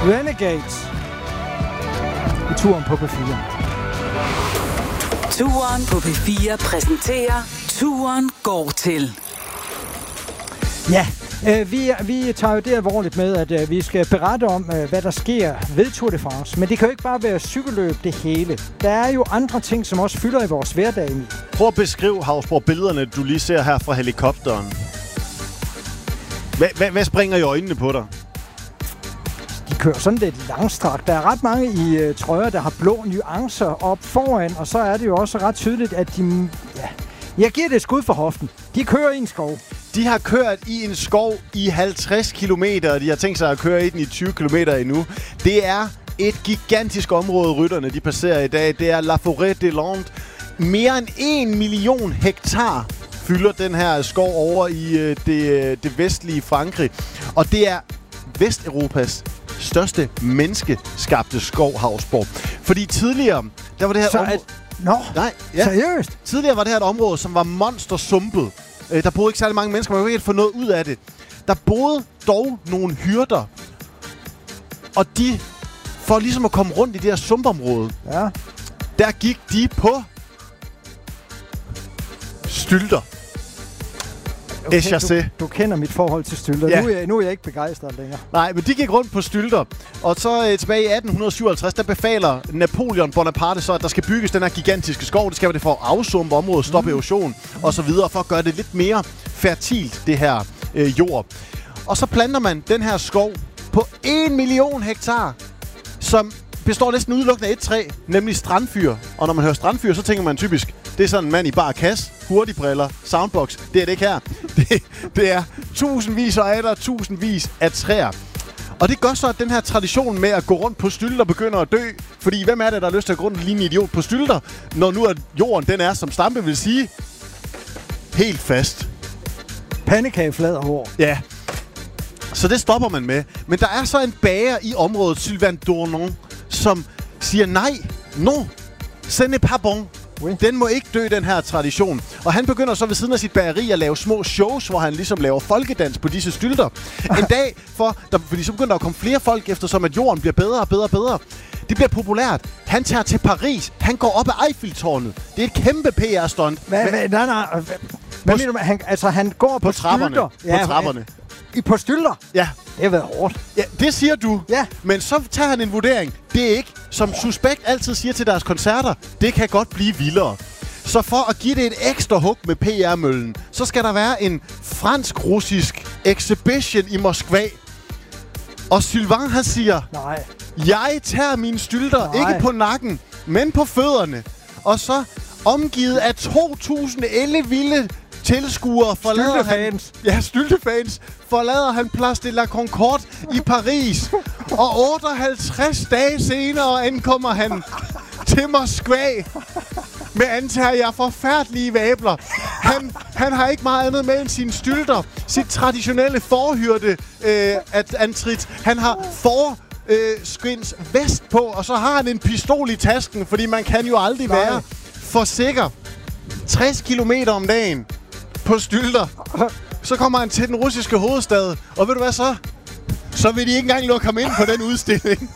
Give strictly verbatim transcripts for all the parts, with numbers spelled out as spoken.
Renegades. I turen på P fire. Turen på P fire præsenterer Turen går til. Ja, øh, vi, vi tager jo det alvorligt med, at øh, vi skal berette om, øh, hvad der sker ved Tour de France. Men det kan jo ikke bare være cykelløb det hele. Der er jo andre ting, som også fylder i vores hverdag. Prøv at beskrive, Hausborg, billederne, du lige ser her fra helikopteren. Hvad, hvad, hvad springer i øjnene på dig? De kører sådan lidt langstrakt. Der er ret mange i øh, trøjer, der har blå nuancer op foran, og så er det jo også ret tydeligt, at de... Ja, jeg giver det et skud for hoften. De kører i en skov. De har kørt i en skov i halvtreds kilometer, og de har tænkt sig at køre i den i tyve kilometer endnu. Det er et gigantisk område, rytterne de passerer i dag. Det er La Forêt des Landes. Mere end en million hektar fylder den her skov over i øh, det, det vestlige Frankrig. Og det er Vesteuropas største menneskeskabte skov, Hausborg. Fordi tidligere, der var det her område... Nå, Nej, ja. Seriøst? Tidligere var det her et område, som var monstersumpet. Øh, der boede ikke særlig mange mennesker, man kunne ikke få noget ud af det. Der boede dog nogle hyrder. Og de, for ligesom at komme rundt i det her sumpområde, ja. der gik de på stylter. Okay, du, du kender mit forhold til stylter. Ja. Nu, er jeg, nu er jeg ikke begejstret længere. Nej, men de gik rundt på stylter. Og så øh, tilbage i atten syvoghalvtreds, der befaler Napoleon Bonaparte så, at der skal bygges den her gigantiske skov. Det skal være det for at afsumpe området, stoppe mm. erosion og så videre, for at gøre det lidt mere fertilt, det her øh, jord. Og så planter man den her skov på en million hektar, som består næsten udelukkende af et træ, nemlig strandfyr. Og når man hører strandfyr, så tænker man typisk, det er sådan en mand i bar kasse, hurtigbriller, soundbox. Det er det ikke her. Det, det er tusindvis og atter tusindvis af træer. Og det gør så, at den her tradition med at gå rundt på stylter begynder at dø. Fordi hvem er det, der har lyst til at gå rundt og ligne en idiot på stylter, når nu at jorden den er, som Stampe vil sige, helt fast. Pandekageflad og hår. Ja. Så det stopper man med. Men der er så en bager i området, Sylvain Dournon, som siger nej, non, ce n'est pas bon. Oui. Den må ikke dø, den her tradition. Og han begynder så ved siden af sit bageri at lave små shows, hvor han ligesom laver folkedans på disse stylter. En dag, for, der, fordi så begynder der at komme flere folk, eftersom at jorden bliver bedre og bedre og bedre. Det bliver populært. Han tager til Paris. Han går op ad Eiffeltårnet. Det er et kæmpe P R-stunt. Hvad, hvad, nej, nej. Hvad mener du? Han, altså, han går på, på trapperne. stylter. Ja, på trapperne. I på stylter? Ja. Det har været hårdt. Ja, det siger du. Ja. Men så tager han en vurdering. Det er ikke, som Suspekt altid siger til deres koncerter, det kan godt blive vildere. Så for at give det et ekstra hug med P R-møllen, så skal der være en fransk-russisk exhibition i Moskva. Og Sylvain, han siger, nej, jeg tager mine stylter, nej. ikke på nakken, men på fødderne. Og så omgivet af to tusind ellevilde tilskuere forlader han... Ja, styltefans. Forlader han Place de la Concorde i Paris. Og otteoghalvtreds dage senere ankommer han til Moskva med, antager jeg, forfærdelige væbler. Han, han har ikke meget andet med end sine stylter. Sit traditionelle forhyrte øh, at antrit. Han har for... Øh, skins vest på, og så har han en pistol i tasken, fordi man kan jo aldrig Nej. være for sikker. tres kilometer om dagen på stylter. Så kommer han til den russiske hovedstad, og ved du hvad så? Så vil de ikke engang lukke ham ind på den udstilling.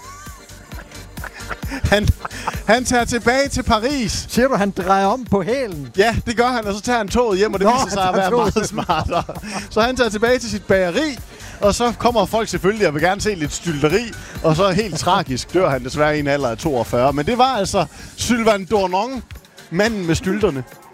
Han, han tager tilbage til Paris. Siger du, han drejer om på hælen? Ja, det gør han, og så tager han toget hjem, og det Nå, viser sig at være toget. meget smartere. Så han tager tilbage til sit bageri, og så kommer folk selvfølgelig og vil gerne se lidt stylteri, og så helt tragisk dør han desværre i en alder af toogfyrre. Men det var altså Sylvain Dournon, manden med stylterne.